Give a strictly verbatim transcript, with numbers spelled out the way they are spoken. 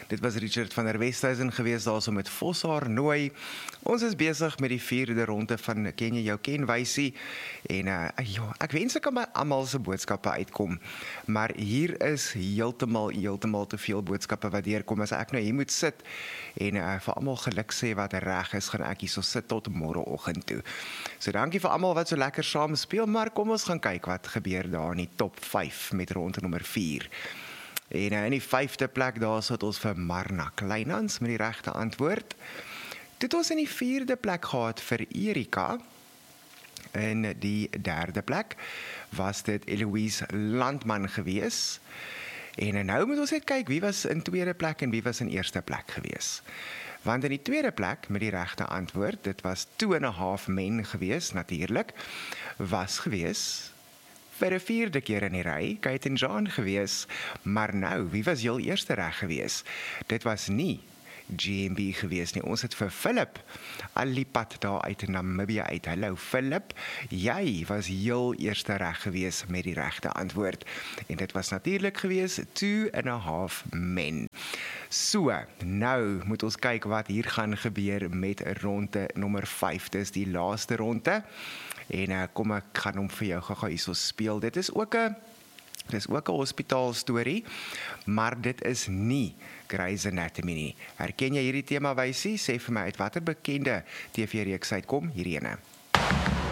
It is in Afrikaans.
Dit was Richard van der Westhuizen gewees daar so met Voshaar Nooi. Ons is besig met die vierde ronde van Ken jy jou kenwysie en uh, ja, ek wens ek kan by almal se boodskappe uitkom, maar hier is heeltemal heeltemal te veel boodskappe wat deurkom. As ek nou hier moet sit en uh, vir almal geluk sê wat reg is, gaan ek hier so sit tot môreoggend toe. So dankie vir almal wat so lekker saam speel, maar kom ons gaan kyk wat gebeur daar in die top vyf met ronde nommer vier. En in die vyfde plek daar sit ons vir Marna Kleinhans met die regte antwoord. Toe het ons in die vierde plek gehad vir Erika. In die derde plek was dit Eloise Landman gewees. En nou moet ons net kyk wie was in tweede plek en wie was in eerste plek gewees. Want in die tweede plek met die regte antwoord, dit was Two and a Half Men gewees, natuurlik, was gewees vir 'n vierde keer in die ry, Kate en John gewees, maar nou, wie was heel eerste reg gewees? Dit was nie G M B gewees nie, ons het vir Philip, al die pad daar uit Namibië uit. Hallo Philip, jy was heel eerste reg gewees met die regte antwoord, en dit was natuurlik gewees Two and a Half Men. So, nou moet ons kyk wat hier gaan gebeur met ronde nommer vyf, dis die laaste ronde. En uh, kom ek gaan hom vir jou gou-gou hierso speel. Dit is ook 'n dis ook 'n hospitaal storie, maar dit is nie Grey's Anatomy nie. Herken jy hierdie tema wysie? Sê vir my uit watter bekende T V-reeks uitkom hierdie ene?